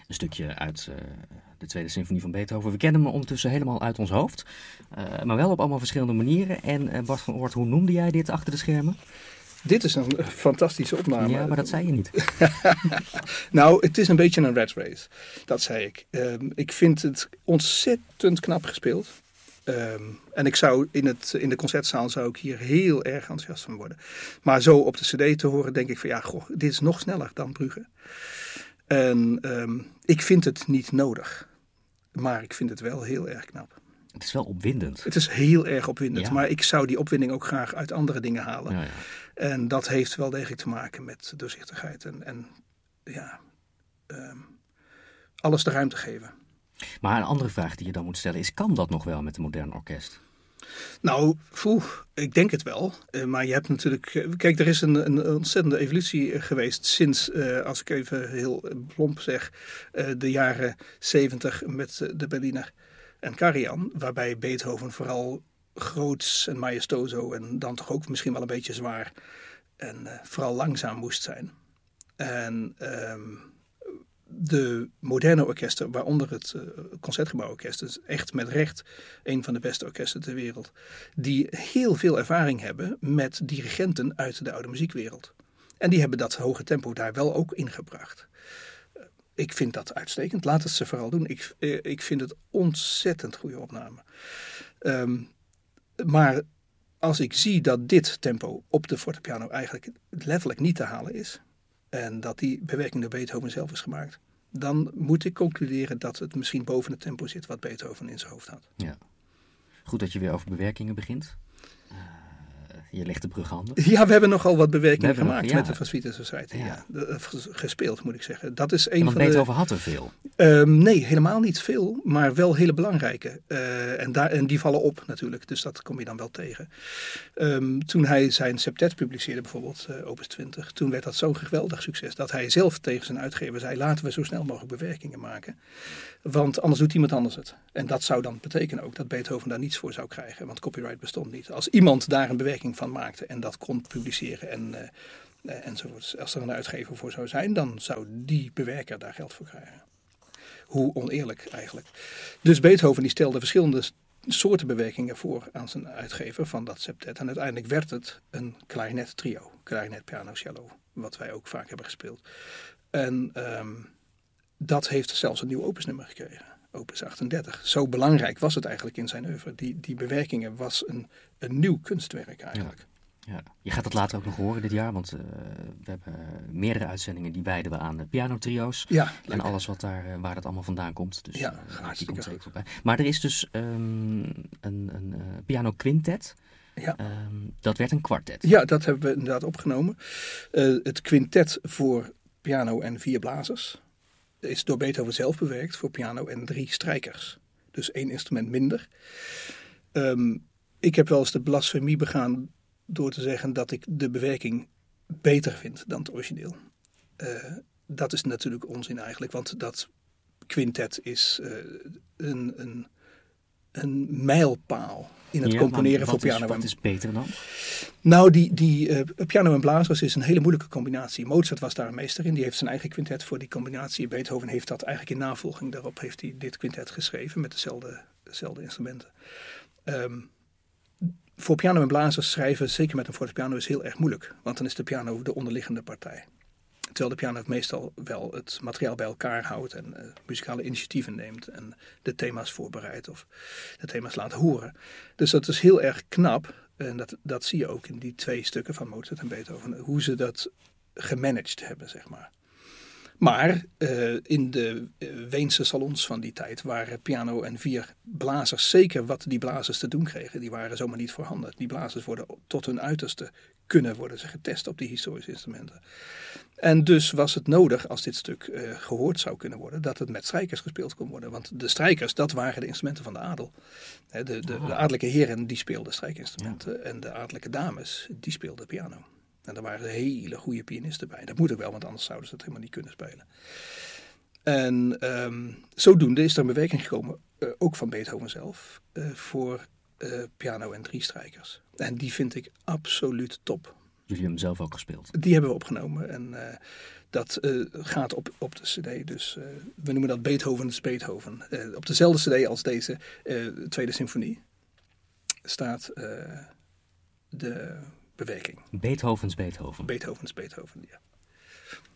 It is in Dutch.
Een stukje uit de Tweede Symfonie van Beethoven. We kennen hem ondertussen helemaal uit ons hoofd. Maar wel op allemaal verschillende manieren. En Bart van Oort, hoe noemde jij dit achter de schermen? Dit is een fantastische opname. Ja, maar dat zei je niet. Nou, het is een beetje een rat race. Dat zei ik. Ik vind het ontzettend knap gespeeld. En ik zou in de concertzaal zou ik hier heel erg enthousiast van worden. Maar zo op de cd te horen denk ik van ja, goh, dit is nog sneller dan Brugge. En ik vind het niet nodig. Maar ik vind het wel heel erg knap. Het is wel opwindend. Het is heel erg opwindend. Ja. Maar ik zou die opwinding ook graag uit andere dingen halen. Ja, ja. En dat heeft wel degelijk te maken met doorzichtigheid. En alles de ruimte geven. Maar een andere vraag die je dan moet stellen is, kan dat nog wel met een modern orkest? Nou, ik denk het wel. Maar je hebt natuurlijk... Kijk, er is een ontzettende evolutie geweest sinds, als ik even heel plomp zeg, de jaren 70 met de Berliner en Karajan. Waarbij Beethoven vooral groots en majestoso en dan toch ook misschien wel een beetje zwaar en vooral langzaam moest zijn. En de moderne orkesten, waaronder het Concertgebouworkest, is echt met recht een van de beste orkesten ter wereld, die heel veel ervaring hebben met dirigenten uit de oude muziekwereld. En die hebben dat hoge tempo daar wel ook ingebracht. Ik vind dat uitstekend. Laat het ze vooral doen. Ik vind het ontzettend goede opname. Maar als ik zie dat dit tempo op de fortepiano eigenlijk letterlijk niet te halen is, en dat die bewerking door Beethoven zelf is gemaakt, dan moet ik concluderen dat het misschien boven het tempo zit wat Beethoven in zijn hoofd had. Ja. Goed dat je weer over bewerkingen begint. Je legt de brug handen. Ja, we hebben nogal wat bewerkingen gemaakt met de Van Swieten Society. Ja. Gespeeld, moet ik zeggen. Dat is want Beethoven had er veel. Nee, helemaal niet veel, maar wel hele belangrijke. En die vallen op natuurlijk, dus dat kom je dan wel tegen. Toen hij zijn septet publiceerde, bijvoorbeeld Opus 20, toen werd dat zo'n geweldig succes dat hij zelf tegen zijn uitgever zei, laten we zo snel mogelijk bewerkingen maken. Want anders doet iemand anders het. En dat zou dan betekenen ook dat Beethoven daar niets voor zou krijgen, want copyright bestond niet. Als iemand daar een bewerking van maakte en dat kon publiceren enzovoort. Als er een uitgever voor zou zijn, dan zou die bewerker daar geld voor krijgen. Hoe oneerlijk eigenlijk. Dus Beethoven die stelde verschillende soorten bewerkingen voor aan zijn uitgever van dat septet. En uiteindelijk werd het een klarinet trio. Klarinet, piano, cello. Wat wij ook vaak hebben gespeeld. En dat heeft zelfs een nieuw opusnummer gekregen. Opus 38. Zo belangrijk was het eigenlijk in zijn oeuvre. Die bewerkingen was een nieuw kunstwerk eigenlijk. Ja. Je gaat dat later ook nog horen dit jaar, want we hebben meerdere uitzendingen die wijden we aan pianotrio's. Ja, en alles waar dat allemaal vandaan komt. Dus ja, die komt zeker voorbij. Maar er is dus een piano quintet. Ja. Dat werd een kwartet. Ja, dat hebben we inderdaad opgenomen. Het quintet voor piano en 4 blazers is door Beethoven zelf bewerkt voor piano en 3 strijkers. Dus 1 instrument minder. Ik heb wel eens de blasfemie begaan door te zeggen dat ik de bewerking beter vind dan het origineel. Dat is natuurlijk onzin eigenlijk, want dat quintet is een mijlpaal in het componeren voor piano. Wat is beter dan? Nou, die piano en blazers is een hele moeilijke combinatie. Mozart was daar een meester in. Die heeft zijn eigen quintet voor die combinatie. Beethoven heeft dat eigenlijk in navolging daarop heeft hij dit quintet geschreven met dezelfde instrumenten. Voor piano en blazers schrijven, zeker met een fortepiano, is heel erg moeilijk. Want dan is de piano de onderliggende partij. Terwijl de piano meestal wel het materiaal bij elkaar houdt en muzikale initiatieven neemt en de thema's voorbereidt of de thema's laat horen. Dus dat is heel erg knap en dat zie je ook in die 2 stukken van Mozart en Beethoven, hoe ze dat gemanaged hebben, zeg maar. Maar in de Weense salons van die tijd waren piano en 4 blazers, zeker wat die blazers te doen kregen, die waren zomaar niet voorhanden. Die blazers worden tot hun uiterste worden ze getest op die historische instrumenten. En dus was het nodig, als dit stuk gehoord zou kunnen worden, dat het met strijkers gespeeld kon worden. Want de strijkers, dat waren de instrumenten van de adel. De adellijke heren, die speelden strijkinstrumenten. Ja. En de adellijke dames, die speelden piano. En daar waren hele goede pianisten bij. Dat moet ook wel, want anders zouden ze het helemaal niet kunnen spelen. En zodoende is er een bewerking gekomen, ook van Beethoven zelf, voor piano en 3 strijkers. En die vind ik absoluut top. Jullie hebben hem zelf ook gespeeld? Die hebben we opgenomen. En Dat gaat op de cd. Dus we noemen dat Beethoven's Beethoven. Op dezelfde cd als deze tweede symfonie staat de bewerking. Beethoven's Beethoven. Beethoven's Beethoven, ja.